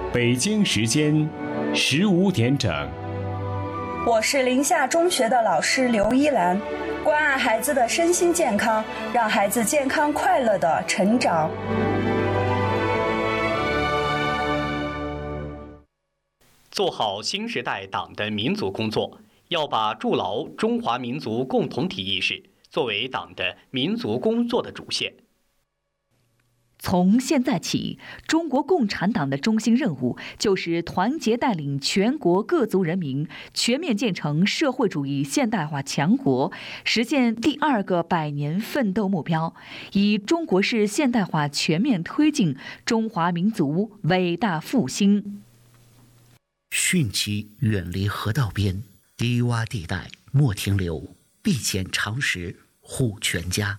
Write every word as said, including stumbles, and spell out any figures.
北京时间十五点整。 我是临夏中学的老师刘依兰，关爱孩子的身心健康，让孩子健康快乐的成长。 做好新时代党的民族工作，要把筑牢中华民族共同体意识作为党的民族工作的主线。 从现在起，中国共产党的中心任务就是团结带领全国各族人民全面建成社会主义现代化强国，实现第二个百年奋斗目标，以中国式现代化全面推进中华民族伟大复兴。 汛期远离河道边，低洼地带莫停留，必减常识护全家。